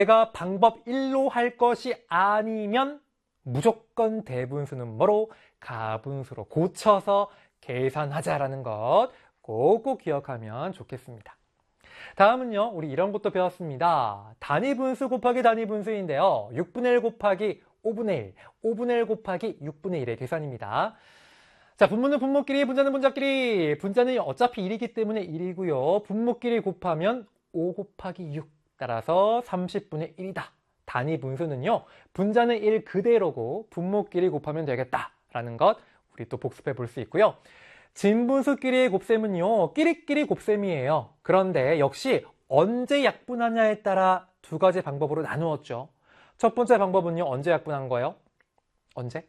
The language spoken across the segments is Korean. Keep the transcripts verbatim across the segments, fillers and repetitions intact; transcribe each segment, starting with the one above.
내가 방법 일로 할 것이 아니면 무조건 대분수는 뭐로? 가분수로 고쳐서 계산하자라는 것 꼭꼭 기억하면 좋겠습니다. 다음은요, 우리 이런 것도 배웠습니다. 단위분수 곱하기 단위분수인데요. 육분의 일 곱하기 오분의 일, 오분의 일 곱하기 육분의 일의 계산입니다. 자, 분모는 분모끼리, 분자는 분자끼리. 분자는 어차피 일이기 때문에 일이고요. 분모끼리 곱하면 오 곱하기 육. 따라서 삼십분의 일이다. 단위 분수는요, 분자는 일 그대로고 분모끼리 곱하면 되겠다라는 것 우리 또 복습해 볼 수 있고요. 진분수끼리의 곱셈은요, 끼리끼리 곱셈이에요. 그런데 역시 언제 약분하냐에 따라 두 가지 방법으로 나누었죠. 첫 번째 방법은요, 언제 약분한 거예요? 언제?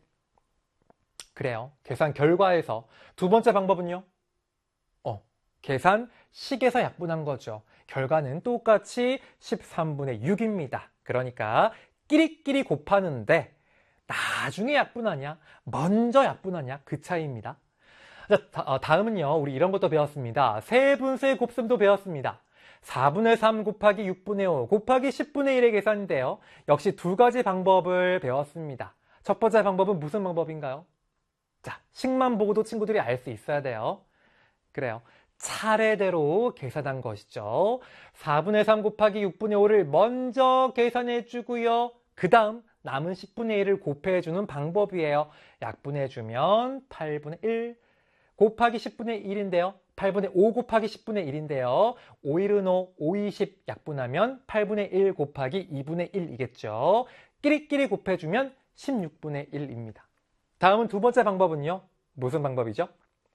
그래요. 계산 결과에서. 두 번째 방법은요? 어, 계산 식에서 약분한 거죠. 결과는 똑같이 십삼분의 육입니다. 그러니까 끼리끼리 곱하는데 나중에 약분하냐, 먼저 약분하냐 그 차이입니다. 자, 다음은요, 우리 이런 것도 배웠습니다. 세분수의 곱셈도 배웠습니다. 사분의 삼 곱하기 육분의 오 곱하기 십분의 일의 계산인데요. 역시 두 가지 방법을 배웠습니다. 첫 번째 방법은 무슨 방법인가요? 자, 식만 보고도 친구들이 알 수 있어야 돼요. 그래요. 차례대로 계산한 것이죠. 사분의 삼 곱하기 육분의 오를 먼저 계산해 주고요. 그 다음 남은 십분의 일을 곱해주는 방법이에요. 약분해주면 팔분의 일 곱하기 십분의 일인데요. 팔분의 오 곱하기 십분의 일인데요. 오, 일은 오, 오, 이, 십 약분하면 팔분의 일 곱하기 이분의 일이겠죠. 끼리끼리 곱해주면 십육분의 일입니다. 다음은 두 번째 방법은요. 무슨 방법이죠?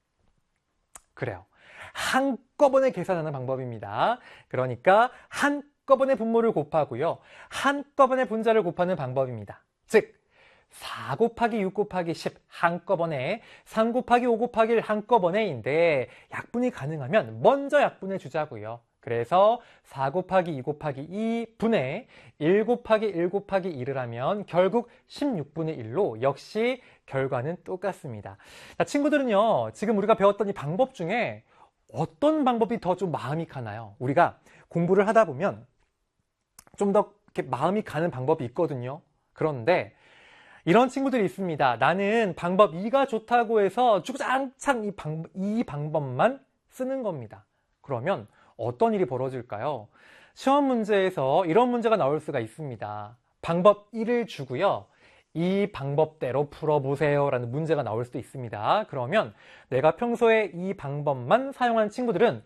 그래요. 한꺼번에 계산하는 방법입니다. 그러니까 한꺼번에 분모를 곱하고요. 한꺼번에 분자를 곱하는 방법입니다. 즉 사 곱하기 육 곱하기 십 한꺼번에, 삼 곱하기 오 곱하기 일 한꺼번에인데 약분이 가능하면 먼저 약분해 주자고요. 그래서 사 곱하기 이 곱하기 이 분의 일 곱하기 일 곱하기 일을 하면 결국 십육분의 일로 역시 결과는 똑같습니다. 자, 친구들은요, 지금 우리가 배웠던 이 방법 중에 어떤 방법이 더 좀 마음이 가나요? 우리가 공부를 하다 보면 좀 더 이렇게 마음이 가는 방법이 있거든요. 그런데 이런 친구들이 있습니다. 나는 방법 이가 좋다고 해서 주구장창 이, 방, 이 방법만 쓰는 겁니다. 그러면 어떤 일이 벌어질까요? 시험 문제에서 이런 문제가 나올 수가 있습니다. 방법 일을 주고요. 이 방법대로 풀어보세요 라는 문제가 나올 수도 있습니다. 그러면 내가 평소에 이 방법만 사용한 친구들은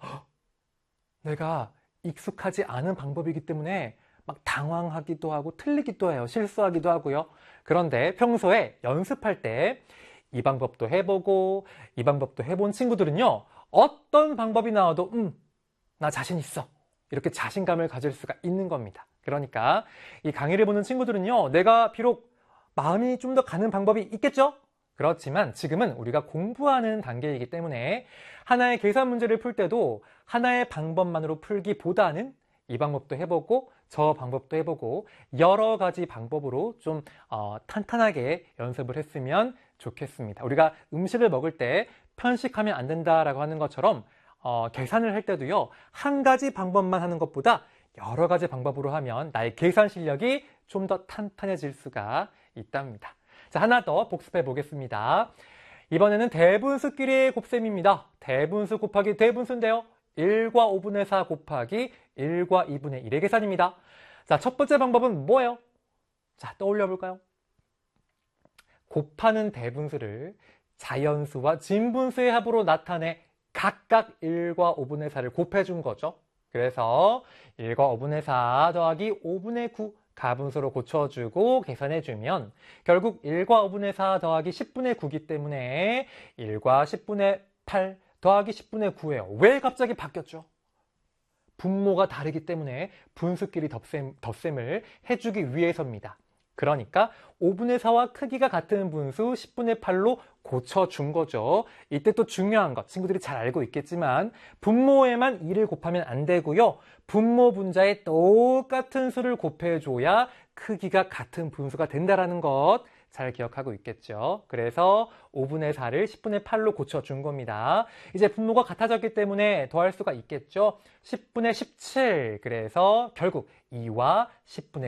내가 익숙하지 않은 방법이기 때문에 막 당황하기도 하고 틀리기도 해요. 실수하기도 하고요. 그런데 평소에 연습할 때 이 방법도 해보고 이 방법도 해본 친구들은요, 어떤 방법이 나와도 음, 나 자신 있어, 이렇게 자신감을 가질 수가 있는 겁니다. 그러니까 이 강의를 보는 친구들은요, 내가 비록 마음이 좀 더 가는 방법이 있겠죠? 그렇지만 지금은 우리가 공부하는 단계이기 때문에 하나의 계산 문제를 풀 때도 하나의 방법만으로 풀기보다는 이 방법도 해보고 저 방법도 해보고 여러 가지 방법으로 좀 어, 탄탄하게 연습을 했으면 좋겠습니다. 우리가 음식을 먹을 때 편식하면 안 된다라고 하는 것처럼 어, 계산을 할 때도요, 한 가지 방법만 하는 것보다 여러 가지 방법으로 하면 나의 계산 실력이 좀 더 탄탄해질 수가 있답니다. 자, 하나 더 복습해 보겠습니다. 이번에는 대분수끼리의 곱셈입니다. 대분수 곱하기 대분수인데요. 일과 오분의 사 곱하기 일과 이분의 일의 계산입니다. 자, 첫 번째 방법은 뭐예요? 자, 떠올려 볼까요? 곱하는 대분수를 자연수와 진분수의 합으로 나타내 각각 일과 오분의 사를 곱해준 거죠. 그래서 일과 오분의 사 더하기 오분의 구 가분수로 고쳐주고 계산해주면 결국 일과 오분의 사 더하기 십분의 구이기 때문에 일과 십분의 팔 더하기 십분의 구예요. 왜 갑자기 바뀌었죠? 분모가 다르기 때문에 분수끼리 덧셈, 덧셈을 해주기 위해서입니다. 그러니까 오분의 사와 크기가 같은 분수 십분의 팔로 고쳐준 거죠. 이때 또 중요한 것, 친구들이 잘 알고 있겠지만 분모에만 이를 곱하면 안 되고요. 분모 분자에 똑같은 수를 곱해줘야 크기가 같은 분수가 된다는 것 잘 기억하고 있겠죠. 그래서 오분의 사를 십분의 팔로 고쳐준 겁니다. 이제 분모가 같아졌기 때문에 더할 수가 있겠죠. 십분의 십칠, 그래서 결국 이와 십분의